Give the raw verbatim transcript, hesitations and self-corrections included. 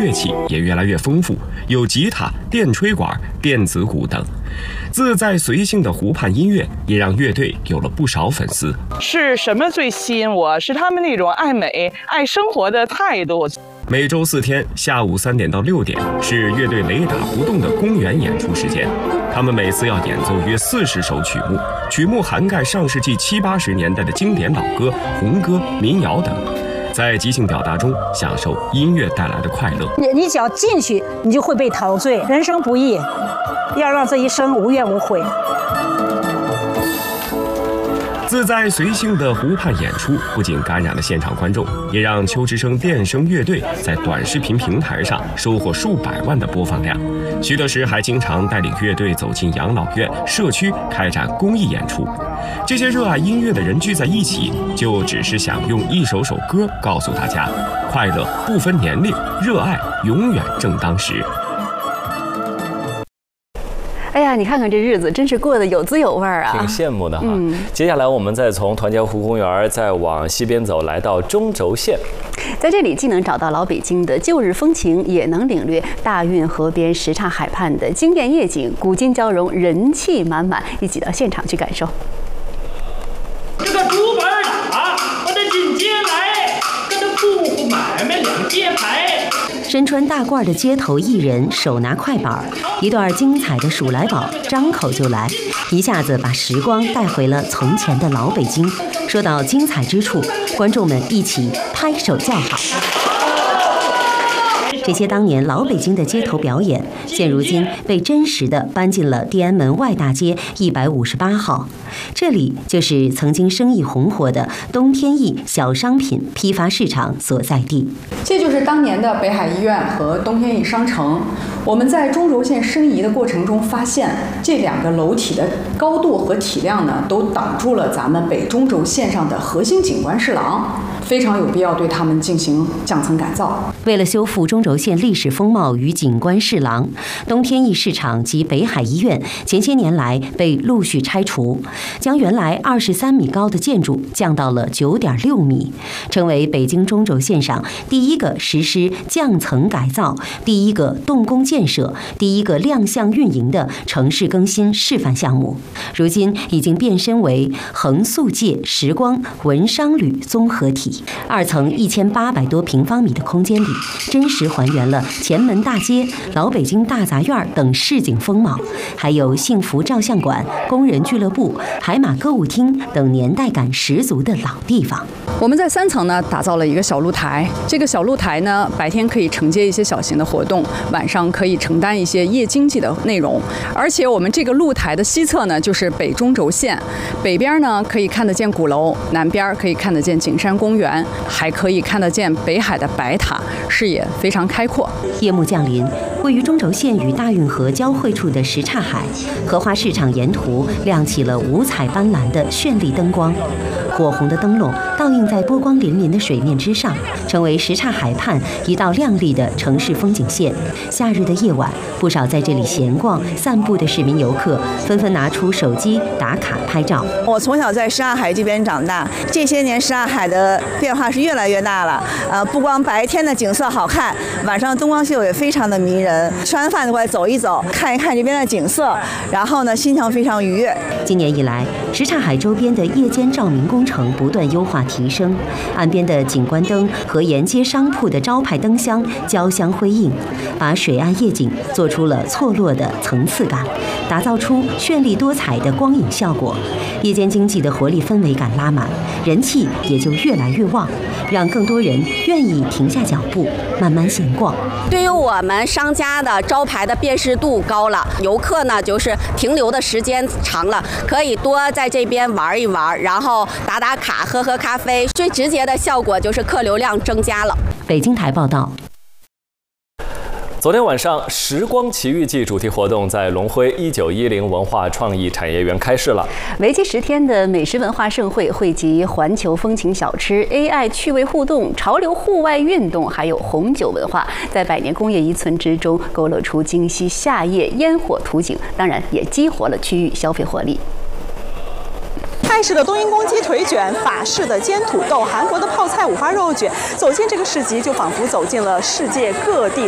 乐器也越来越丰富，有吉他、电吹管、电子鼓等。自在随性的湖畔音乐也让乐队有了不少粉丝。 是什么最吸引我？是他们那种爱美、爱生活的态度。 每周四天下午三点到六点是乐队雷打不动的公园演出时间，他们每次要演奏约四十首曲目，曲目涵盖上世纪七八十年代的经典老歌、红歌、民谣等，在即兴表达中享受音乐带来的快乐。 你你只要进去，你就会被陶醉。人生不易，要让这一生无怨无悔。 自在随性的湖畔演出不仅感染了现场观众，也让秋之声电声乐队在短视频平台上收获数百万的播放量。徐德时还经常带领乐队走进养老院、社区开展公益演出。这些热爱音乐的人聚在一起，就只是想用一首首歌告诉大家：快乐不分年龄，热爱永远正当时。 哎呀，你看看这日子真是过得有滋有味啊！ 挺羡慕的哈。嗯、接下来我们再从团结湖公园再往西边走，来到中轴线。 在这里既能找到老北京的旧日风情，也能领略大运河边什刹海畔的惊艳夜景，古今交融，人气满满。一起到现场去感受。 这个竹板打，我得进街来，跟着户户买卖两街牌。 身穿大褂的街头艺人手拿快板，一段精彩的数来宝，张口就来，一下子把时光带回了从前的老北京。说到精彩之处，观众们一起拍手叫好。这些当年老北京的街头表演，现如今被真实的搬进了地安门外大街一百五十八号。这里就是曾经生意红火的东天益小商品批发市场所在地。 这就是当年的北海医院和东天益商城。我们在中轴线申遗的过程中发现，这两个楼体的高度和体量呢，都挡住了咱们北中轴线上的核心景观市廊，非常有必要对它们进行降层改造。 为了修复中轴线历史风貌与景观市廊，东天益市场及北海医院前些年来被陆续拆除，将原来二十三米高的建筑降到了九点六米，成为北京中轴线上第一个实施降层改造、第一个动工建设、第一个亮相运营的城市更新示范项目。如今已经变身为横速界时光文商旅综合体。二层一千八百多平方米的空间里，真实还原了前门大街、老北京大杂院等市井风貌，还有幸福照相馆、工人俱乐部、海马歌舞厅等年代感十足的老地方。 我们在三层呢打造了一个小露台，这个小露台呢白天可以承接一些小型的活动，晚上可以承担一些夜经济的内容。而且我们这个露台的西侧呢就是北中轴线，北边呢可以看得见鼓楼，南边可以看得见景山公园，还可以看得见北海的白塔，视野非常开阔。 夜幕降临，位于中轴线与大运河交汇处的什刹海荷花市场沿途亮起了五彩斑斓的绚丽灯光，火红的灯笼倒映在波光粼粼的水面之上，成为什刹海畔一道亮丽的城市风景线。夏日的夜晚，不少在这里闲逛散步的市民游客纷纷拿出手机打卡拍照。 我从小在什刹海这边长大，这些年什刹海的变化是越来越大了。呃，不光白天的景色好看，晚上灯光秀也非常的迷人。吃完饭就过来走一走，看一看这边的景色，然后呢，心情非常愉悦。 今年以来，什刹海周边的夜间照明工程不断优化提升，岸边的景观灯和沿街商铺的招牌灯箱交相辉映，把水岸夜景做出了错落的层次感，打造出绚丽多彩的光影效果。夜间经济的活力氛围感拉满，人气也就越来越旺，让更多人愿意停下脚步慢慢闲逛。 对于我们商家的招牌的辨识度高了，游客呢就是停留的时间长了，可以多在这边玩一玩，然后打打卡、喝喝咖啡，最直接的效果就是客流量增加了。 北京台报道。 昨天晚上，时光奇遇记主题活动在龙辉一九一零文化创意产业园开市了。 为期十天的美食文化盛会，汇集环球风情小吃、A I 趣味互动、潮流户外运动，还有红酒文化，在百年工业遗存之中勾勒出惊喜夏夜烟火图景，当然也激活了区域消费活力。 泰式的冬阴功鸡腿卷、法式的煎土豆、韩国的泡菜五花肉卷，走进这个市集，就仿佛走进了世界各地